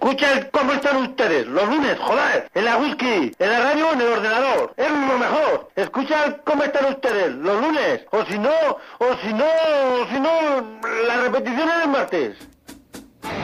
Escucha cómo están ustedes, los lunes, joder, en la whisky, en la radio o en el ordenador. Es lo mejor. Escucha cómo están ustedes, los lunes. O si no, la repetición es el martes.